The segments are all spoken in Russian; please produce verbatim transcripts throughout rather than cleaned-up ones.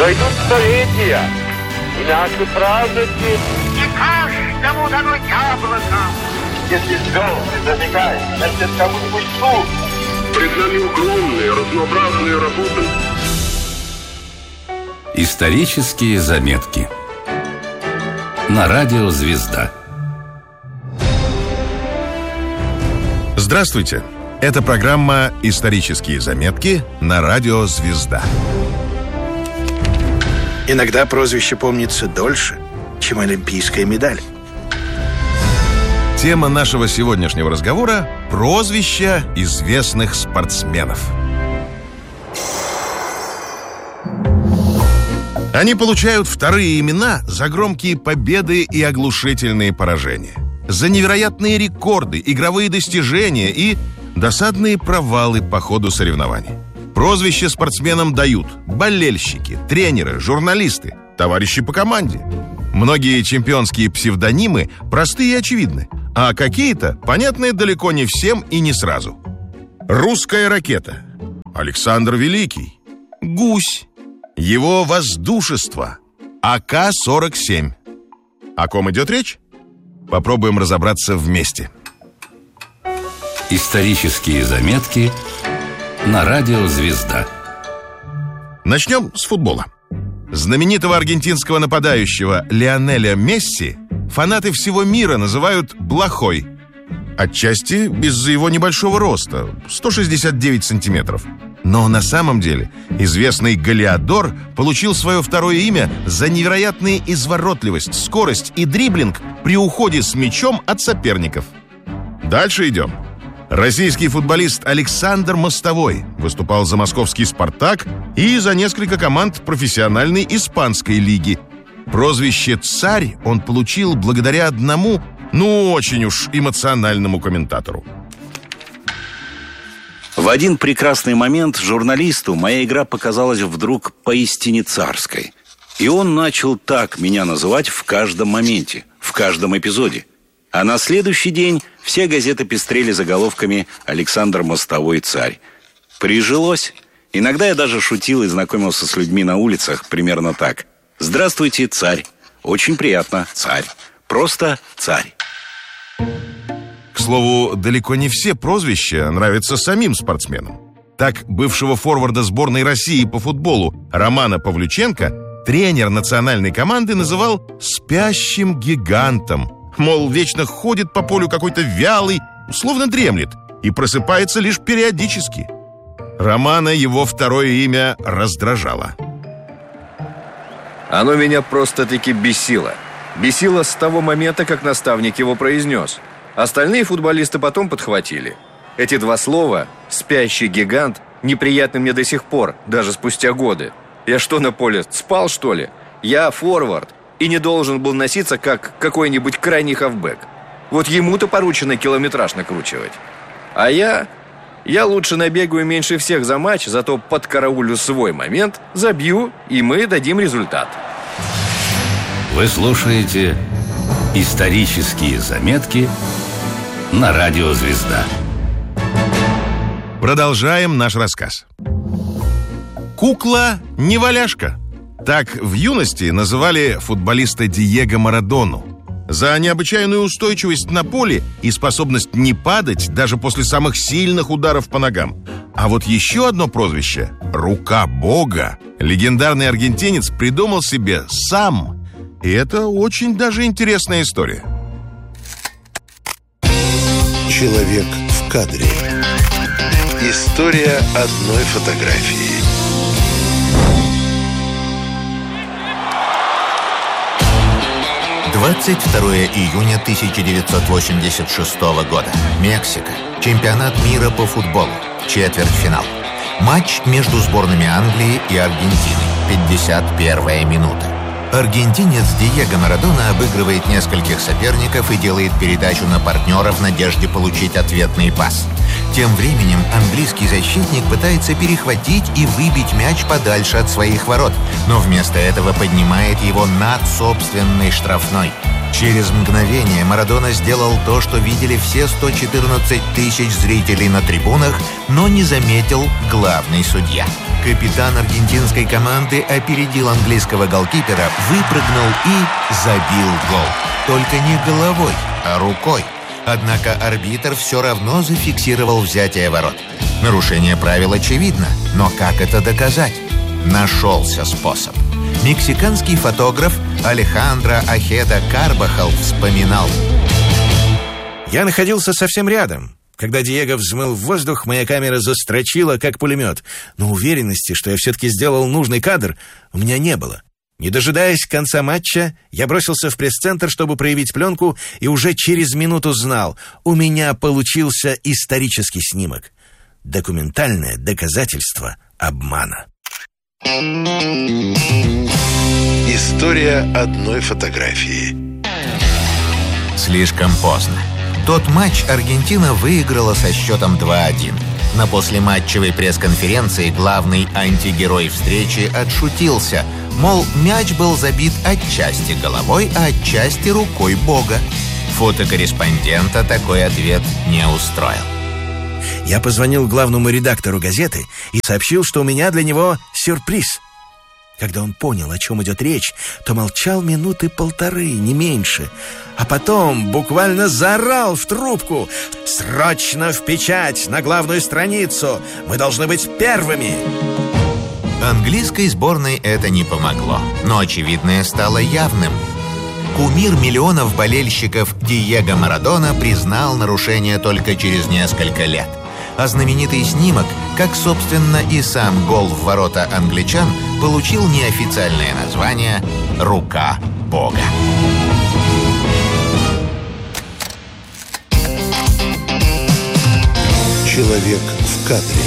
Пройдут столетия, и наши праздники... Не каждому дано яблоко. Если звезды зажигают, значит, кому-нибудь суд. Перед нами огромные, разнообразные работы. Исторические заметки на радио «Звезда». Здравствуйте! Это программа «Исторические заметки» на радио «Звезда». Иногда прозвище помнится дольше, чем олимпийская медаль. Тема нашего сегодняшнего разговора – прозвища известных спортсменов. Они получают вторые имена за громкие победы и оглушительные поражения, за невероятные рекорды, игровые достижения и досадные провалы по ходу соревнований. Прозвища спортсменам дают болельщики, тренеры, журналисты, товарищи по команде. Многие чемпионские псевдонимы простые и очевидны, а какие-то понятны далеко не всем и не сразу. Русская ракета, Александр Великий, Гусь, Его Воздушество, А К сорок семь. О ком идет речь? Попробуем разобраться вместе. Исторические заметки на радио «Звезда». Начнем с футбола. Знаменитого аргентинского нападающего Лионеля Месси фанаты всего мира называют «блохой». Отчасти из-за его небольшого роста – сто шестьдесят девять сантиметров. Но на самом деле известный Голиадор получил свое второе имя за невероятную изворотливость, скорость и дриблинг при уходе с мячом от соперников. Дальше идем. Российский футболист Александр Мостовой выступал за московский «Спартак» и за несколько команд профессиональной испанской лиги. Прозвище «Царь» он получил благодаря одному, ну очень уж эмоциональному комментатору. В один прекрасный момент журналисту моя игра показалась вдруг поистине царской. И он начал так меня называть в каждом моменте, в каждом эпизоде. А на следующий день все газеты пестрели заголовками «Александр Мостовой, царь». Прижилось. Иногда я даже шутил и знакомился с людьми на улицах примерно так. «Здравствуйте, царь». «Очень приятно, царь». Просто царь. К слову, далеко не все прозвища нравятся самим спортсменам. Так, бывшего форварда сборной России по футболу Романа Павлюченко тренер национальной команды называл «спящим гигантом». Мол, вечно ходит по полю какой-то вялый, словно дремлет, и просыпается лишь периодически. Романа его второе имя раздражало. Оно меня просто-таки бесило. Бесило с того момента, как наставник его произнес. Остальные футболисты потом подхватили. Эти два слова «спящий гигант» неприятны мне до сих пор, даже спустя годы. Я что, на поле спал, что ли? Я форвард и не должен был носиться, как какой-нибудь крайний хавбэк. Вот ему-то поручено километраж накручивать. А я... Я лучше набегаю меньше всех за матч, зато подкараулю свой момент, забью, и мы дадим результат. Вы слушаете «Исторические заметки» на радио «Звезда». Продолжаем наш рассказ. Кукла-неваляшка. Так в юности называли футболиста Диего Марадону. За необычайную устойчивость на поле и способность не падать даже после самых сильных ударов по ногам. А вот еще одно прозвище – «Рука Бога» легендарный аргентинец придумал себе сам. И это очень даже интересная история. Человек в кадре. История одной фотографии. двадцать второе июня тысяча девятьсот восемьдесят шестого года. Мексика. Чемпионат мира по футболу. Четвертьфинал. Матч между сборными Англии и Аргентины. пятьдесят первая минута. Аргентинец Диего Марадона обыгрывает нескольких соперников и делает передачу на партнера в надежде получить ответный пас. Тем временем английский защитник пытается перехватить и выбить мяч подальше от своих ворот, но вместо этого поднимает его над собственной штрафной. Через мгновение Марадона сделал то, что видели все сто четырнадцать тысяч зрителей на трибунах, но не заметил главный судья. Капитан аргентинской команды опередил английского голкипера, выпрыгнул и забил гол. Только не головой, а рукой. Однако арбитр все равно зафиксировал взятие ворот. Нарушение правил очевидно, но как это доказать? Нашелся способ. Мексиканский фотограф Алехандро Ахеда Карбахал вспоминал: «Я находился совсем рядом. Когда Диего взмыл в воздух, моя камера застрочила, как пулемет. Но уверенности, что я все-таки сделал нужный кадр, у меня не было. Не дожидаясь конца матча, я бросился в пресс-центр, чтобы проявить пленку, и уже через минуту знал, у меня получился исторический снимок. Документальное доказательство обмана». История одной фотографии. Слишком поздно. Тот матч Аргентина выиграла со счетом два один. На послематчевой пресс-конференции главный антигерой встречи отшутился, мол, мяч был забит отчасти головой, а отчасти рукой Бога. Фотокорреспондента такой ответ не устроил. Я позвонил главному редактору газеты и сообщил, что у меня для него сюрприз. Когда он понял, о чем идет речь, то молчал минуты полторы, не меньше. А потом буквально заорал в трубку: «Срочно в печать, на главную страницу! Мы должны быть первыми!» Английской сборной это не помогло, но очевидное стало явным. Кумир миллионов болельщиков Диего Марадона признал нарушение только через несколько лет. А знаменитый снимок, как, собственно, и сам гол в ворота англичан, получил неофициальное название «Рука Бога». Человек в кадре.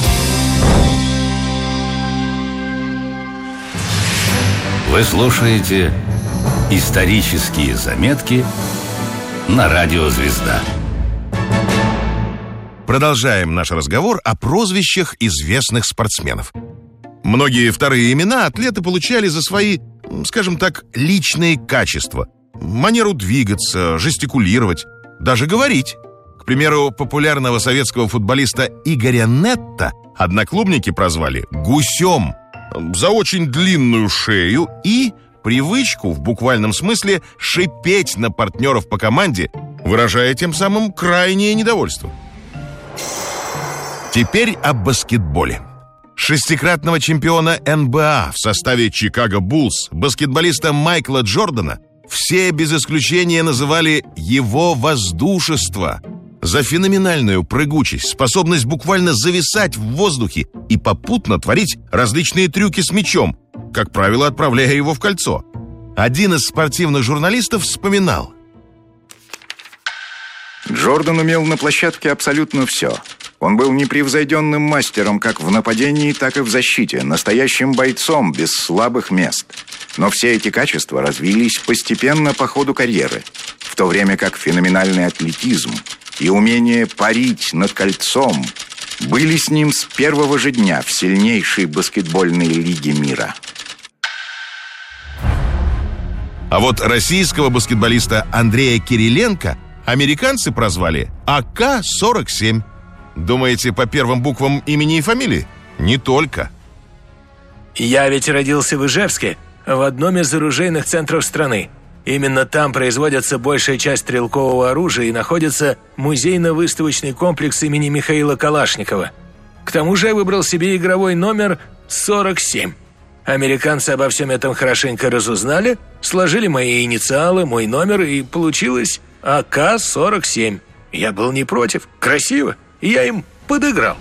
Вы слушаете «Исторические заметки» на радио «Звезда». Продолжаем наш разговор о прозвищах известных спортсменов. Многие вторые имена атлеты получали за свои, скажем так, личные качества. Манеру двигаться, жестикулировать, даже говорить. К примеру, популярного советского футболиста Игоря Нетта одноклубники прозвали «Гусем» за очень длинную шею и привычку, в буквальном смысле, шипеть на партнеров по команде, выражая тем самым крайнее недовольство. Теперь о баскетболе. Шестикратного чемпиона эн бэ а в составе Чикаго Буллс, баскетболиста Майкла Джордана, все без исключения называли его воздушество за феноменальную прыгучесть, способность буквально зависать в воздухе и попутно творить различные трюки с мячом, как правило, отправляя его в кольцо. Один из спортивных журналистов вспоминал: Джордан умел на площадке абсолютно все. Он был непревзойденным мастером как в нападении, так и в защите, настоящим бойцом без слабых мест. Но все эти качества развились постепенно по ходу карьеры, в то время как феноменальный атлетизм и умение парить над кольцом были с ним с первого же дня в сильнейшей баскетбольной лиге мира. А вот российского баскетболиста Андрея Кириленко американцы прозвали а ка сорок семь. Думаете, по первым буквам имени и фамилии? Не только. Я ведь родился в Ижевске, в одном из оружейных центров страны. Именно там производится большая часть стрелкового оружия и находится музейно-выставочный комплекс имени Михаила Калашникова. К тому же я выбрал себе игровой номер сорок семь. Американцы обо всем этом хорошенько разузнали, сложили мои инициалы, мой номер, и получилось а ка сорок семь. Я был не против, красиво, и я им подыграл.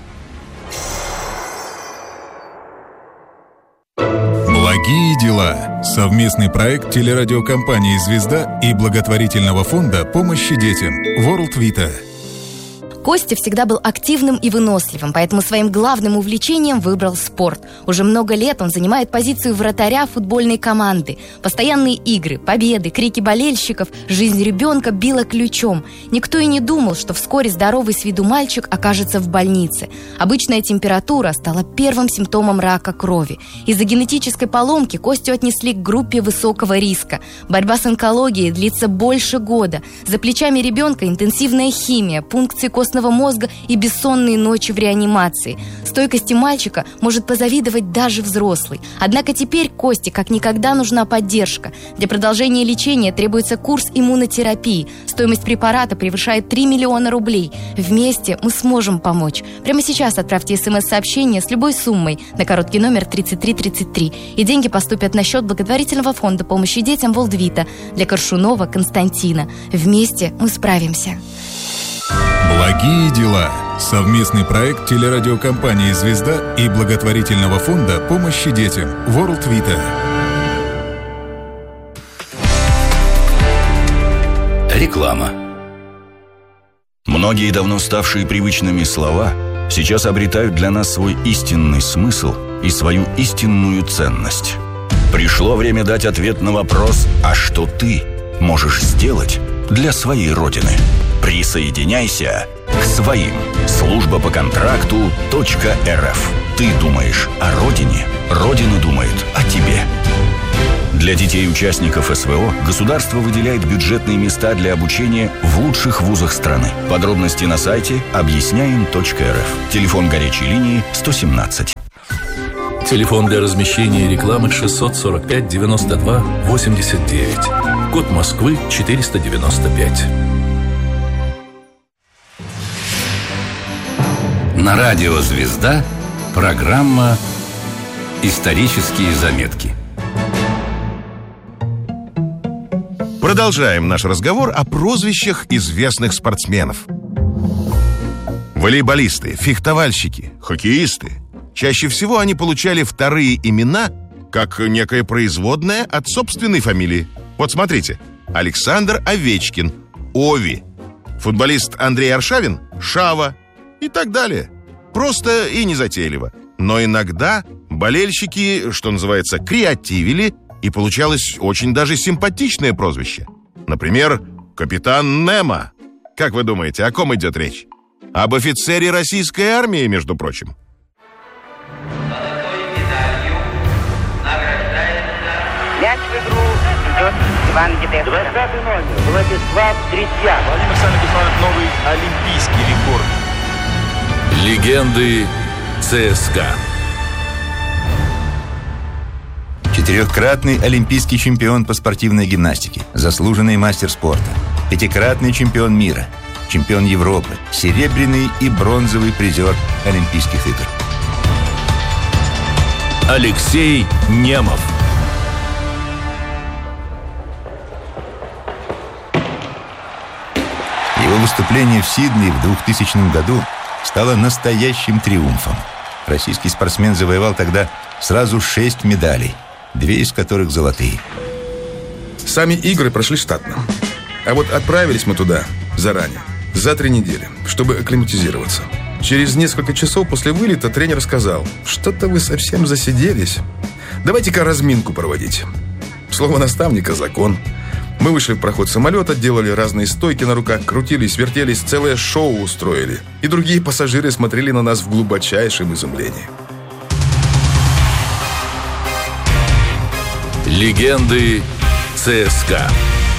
Благие дела. Совместный проект телерадиокомпании «Звезда» и благотворительного фонда помощи детям World Vita. Костя всегда был активным и выносливым, поэтому своим главным увлечением выбрал спорт. Уже много лет он занимает позицию вратаря футбольной команды. Постоянные игры, победы, крики болельщиков, жизнь ребенка била ключом. Никто и не думал, что вскоре здоровый с виду мальчик окажется в больнице. Обычная температура стала первым симптомом рака крови. Из-за генетической поломки Костю отнесли к группе высокого риска. Борьба с онкологией длится больше года. За плечами ребенка интенсивная химия, пункции костного мозга и бессонные ночи в реанимации. Стойкости мальчика может позавидовать даже взрослый. Однако теперь Косте как никогда нужна поддержка. Для продолжения лечения требуется курс иммунотерапии. Стоимость препарата превышает три миллиона рублей. Вместе мы сможем помочь. Прямо сейчас отправьте смс-сообщение с любой суммой на короткий номер тридцать три тридцать три. И деньги поступят на счет благотворительного фонда помощи детям Волдвита для Коршунова Константина. Вместе мы справимся. Благие дела. Совместный проект телерадиокомпании «Звезда» и благотворительного фонда помощи детям World Vita. Реклама. Многие давно ставшие привычными слова сейчас обретают для нас свой истинный смысл и свою истинную ценность. Пришло время дать ответ на вопрос: а что ты можешь сделать для своей Родины? Присоединяйся к своим. Служба по контракту .рф. Ты думаешь о Родине, Родина думает о тебе. Для детей-участников СВО государство выделяет бюджетные места для обучения в лучших вузах страны. Подробности на сайте объясняем точка эр эф. Телефон горячей линии сто семнадцать. Телефон для размещения рекламы шестьсот сорок пять девяносто два восемьдесят девять. Код Москвы четыреста девяносто пять. На радио «Звезда» программа «Исторические заметки». Продолжаем наш разговор о прозвищах известных спортсменов. Волейболисты, фехтовальщики, хоккеисты. Чаще всего они получали вторые имена как некое производное от собственной фамилии. Вот смотрите: Александр Овечкин – Ови, футболист Андрей Аршавин – Шава и так далее. Просто и незатейливо. Но иногда болельщики, что называется, креативили, и получалось очень даже симпатичное прозвище. Например, капитан Немо. Как вы думаете, о ком идет речь? Об офицере российской армии, между прочим. Мяч в игру идет Иван Гедешко. двадцатый номер Владислав Третьяк. Владимир Александрович установит новый олимпийский рекорд. Легенды ЦСКА. Четырехкратный олимпийский чемпион по спортивной гимнастике, заслуженный мастер спорта, пятикратный чемпион мира, чемпион Европы, серебряный и бронзовый призер Олимпийских игр. Алексей Немов. Его выступление в Сиднее в двухтысячном году стало настоящим триумфом. Российский спортсмен завоевал тогда сразу шесть медалей, две из которых золотые. Сами игры прошли штатно. А вот отправились мы туда заранее, за три недели, чтобы акклиматизироваться. Через несколько часов после вылета тренер сказал: что-то вы совсем засиделись. Давайте-ка разминку проводить. Слово наставника – закон. Мы вышли в проход самолета, делали разные стойки на руках, крутились, вертелись, целое шоу устроили. И другие пассажиры смотрели на нас в глубочайшем изумлении. Легенды ЦСКА.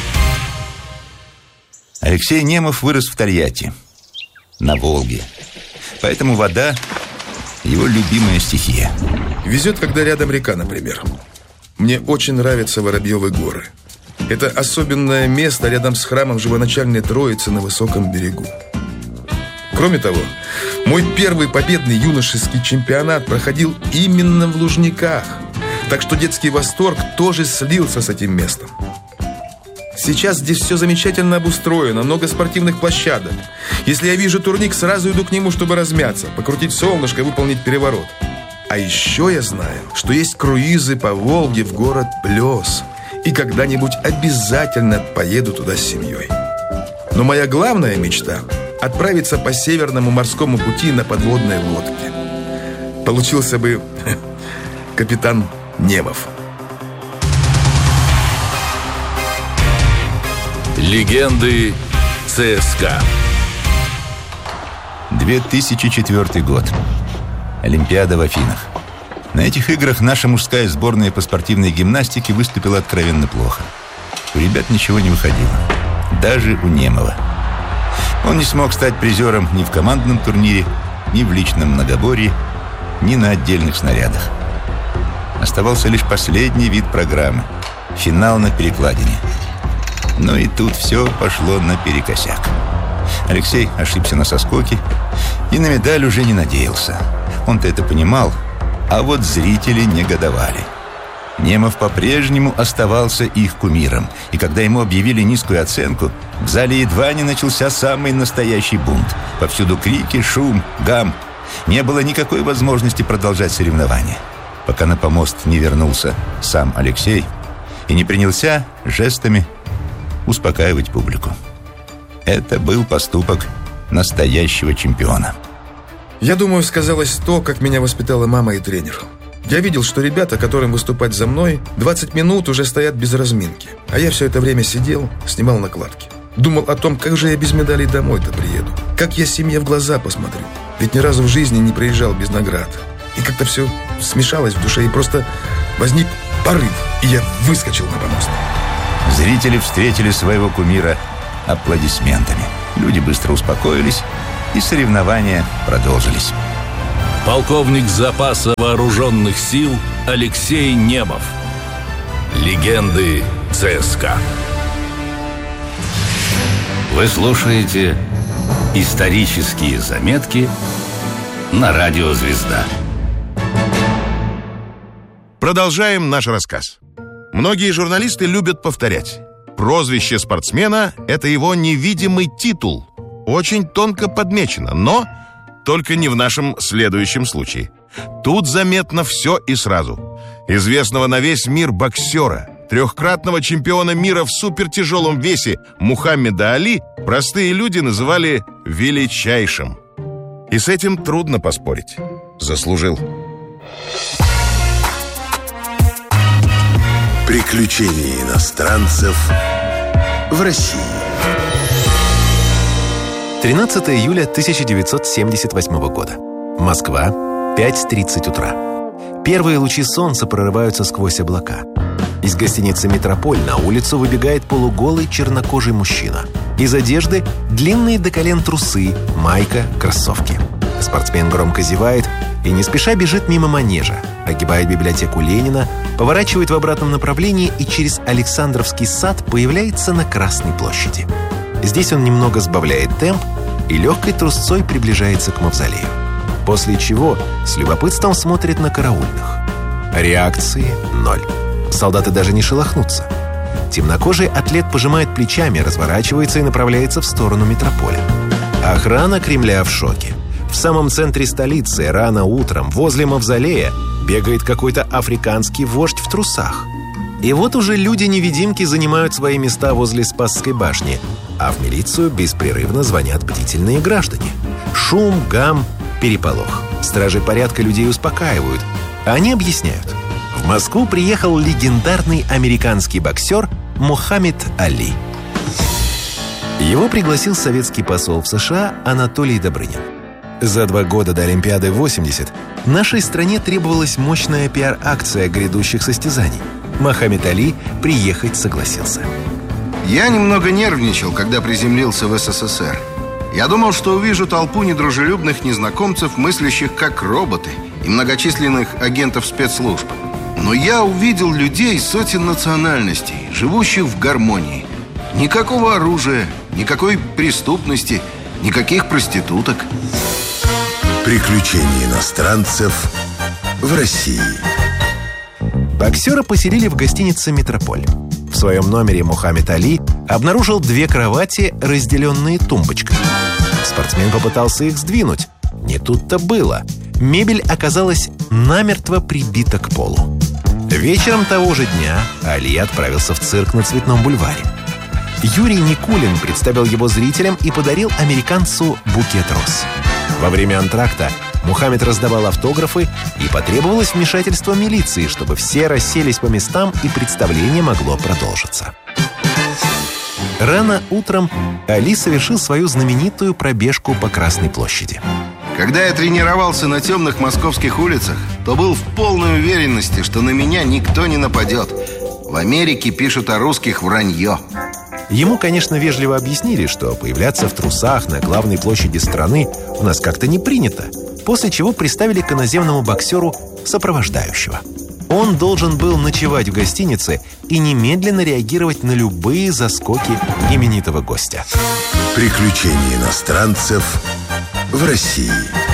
Алексей Немов вырос в Тольятти, на Волге. Поэтому вода – его любимая стихия. Везет, когда рядом река, например. Мне очень нравятся Воробьевы горы. Это особенное место рядом с храмом Живоначальной Троицы на высоком берегу. Кроме того, мой первый победный юношеский чемпионат проходил именно в Лужниках. Так что детский восторг тоже слился с этим местом. Сейчас здесь все замечательно обустроено, много спортивных площадок. Если я вижу турник, сразу иду к нему, чтобы размяться, покрутить солнышко и выполнить переворот. А еще я знаю, что есть круизы по Волге в город Плес. И когда-нибудь обязательно поеду туда с семьей. Но моя главная мечта отправиться по Северному морскому пути на подводной лодке. Получился бы капитан Немов. Легенды ЦСКА. две тысячи четвёртый год. Олимпиада в Афинах. На этих играх наша мужская сборная по спортивной гимнастике выступила откровенно плохо. У ребят ничего не выходило. Даже у Немова. Он не смог стать призером ни в командном турнире, ни в личном многоборье, ни на отдельных снарядах. Оставался лишь последний вид программы – финал на перекладине. Но и тут все пошло наперекосяк. Алексей ошибся на соскоке и на медаль уже не надеялся. Он-то это понимал, а вот зрители негодовали. Немов по-прежнему оставался их кумиром, и когда ему объявили низкую оценку, в зале едва не начался самый настоящий бунт. Повсюду крики, шум, гам. Не было никакой возможности продолжать соревнования, пока на помост не вернулся сам Алексей и не принялся жестами успокаивать публику. Это был поступок настоящего чемпиона. Я думаю, сказалось то, как меня воспитала мама и тренер. Я видел, что ребята, которым выступать за мной, двадцать минут уже стоят без разминки. А я все это время сидел, снимал накладки. Думал о том, как же я без медалей домой-то приеду. Как я семье в глаза посмотрю. Ведь ни разу в жизни не приезжал без наград. И как-то все смешалось в душе, и просто возник порыв. И я выскочил на помост. Зрители встретили своего кумира аплодисментами. Люди быстро успокоились, и соревнования продолжились. Полковник запаса вооруженных сил Алексей Немов. Легенды ЦСКА. Вы слушаете исторические заметки на радио «Звезда». Продолжаем наш рассказ. Многие журналисты любят повторять. Прозвище спортсмена – это его невидимый титул. Очень тонко подмечено, но только не в нашем следующем случае. Тут заметно все и сразу. Известного на весь мир боксера, трехкратного чемпиона мира в супертяжелом весе Мухаммеда Али простые люди называли величайшим. И с этим трудно поспорить. Заслужил. Приключения иностранцев в России. тринадцатого июля тысяча девятьсот семьдесят восьмого года. Москва, пять тридцать утра. Первые лучи солнца прорываются сквозь облака. Из гостиницы «Метрополь» на улицу выбегает полуголый чернокожий мужчина. Из одежды длинные до колен трусы, майка, кроссовки. Спортсмен громко зевает и не спеша бежит мимо манежа, огибает библиотеку Ленина, поворачивает в обратном направлении и через Александровский сад появляется на Красной площади. Здесь он немного сбавляет темп и легкой трусцой приближается к мавзолею. После чего с любопытством смотрит на караульных. Реакции ноль. Солдаты даже не шелохнутся. Темнокожий атлет пожимает плечами, разворачивается и направляется в сторону метрополя. Охрана Кремля в шоке. В самом центре столицы рано утром возле мавзолея бегает какой-то африканский вождь в трусах. И вот уже люди-невидимки занимают свои места возле Спасской башни, а в милицию беспрерывно звонят бдительные граждане. Шум, гам, переполох. Стражи порядка людей успокаивают. Они объясняют. В Москву приехал легендарный американский боксер Мухаммед Али. Его пригласил советский посол в США Анатолий Добрынин. За два года до Олимпиады восемьдесят нашей стране требовалась мощная пиар-акция грядущих состязаний. Мухаммед Али приехать согласился. Я немного нервничал, когда приземлился в СССР. Я думал, что увижу толпу недружелюбных незнакомцев, мыслящих как роботы, и многочисленных агентов спецслужб. Но я увидел людей сотен национальностей, живущих в гармонии. Никакого оружия, никакой преступности, никаких проституток. Приключения иностранцев в России. Боксера поселили в гостинице «Метрополь». В своем номере Мухаммед Али обнаружил две кровати, разделенные тумбочкой. Спортсмен попытался их сдвинуть. Не тут-то было. Мебель оказалась намертво прибита к полу. Вечером того же дня Али отправился в цирк на Цветном бульваре. Юрий Никулин представил его зрителям и подарил американцу букет роз. Во время антракта Мухаммед раздавал автографы, и потребовалось вмешательство милиции, чтобы все расселись по местам и представление могло продолжиться. Рано утром Али совершил свою знаменитую пробежку по Красной площади. Когда я тренировался на темных московских улицах, то был в полной уверенности, что на меня никто не нападет. В Америке пишут о русских вранье. Ему, конечно, вежливо объяснили, что появляться в трусах на главной площади страны у нас как-то не принято, после чего приставили к иноземному боксеру сопровождающего. Он должен был ночевать в гостинице и немедленно реагировать на любые заскоки именитого гостя. Приключения иностранцев в России.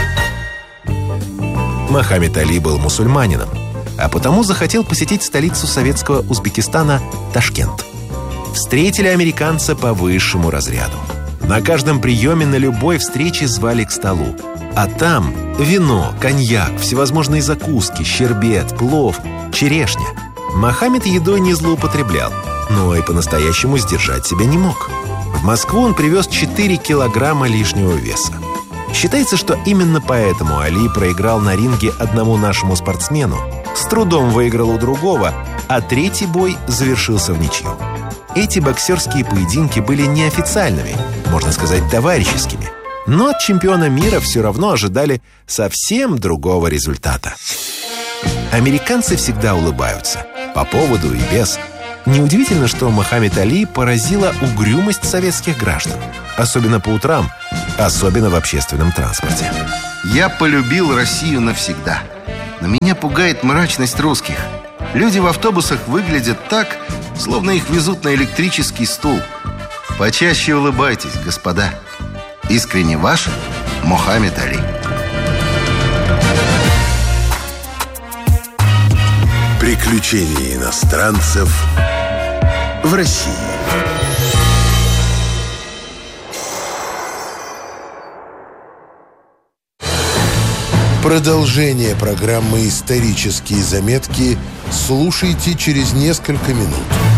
Мухаммед Али был мусульманином, а потому захотел посетить столицу советского Узбекистана Ташкент. Встретили американца по высшему разряду. На каждом приеме, на любой встрече звали к столу. А там вино, коньяк, всевозможные закуски, щербет, плов, черешня. Мухаммед едой не злоупотреблял, но и по-настоящему сдержать себя не мог. В Москву он привез четыре килограмма лишнего веса. Считается, что именно поэтому Али проиграл на ринге одному нашему спортсмену, с трудом выиграл у другого, а третий бой завершился в ничью. Эти боксерские поединки были неофициальными, можно сказать, товарищескими. Но от чемпиона мира все равно ожидали совсем другого результата. Американцы всегда улыбаются, по поводу и без. Неудивительно, что Мухаммед Али поразила угрюмость советских граждан. Особенно по утрам, особенно в общественном транспорте. Я полюбил Россию навсегда. Но меня пугает мрачность русских. Люди в автобусах выглядят так, словно их везут на электрический стул. Почаще улыбайтесь, господа. Искренне ваш Мухаммед Али. Приключения иностранцев в России. Продолжение программы «Исторические заметки» слушайте через несколько минут.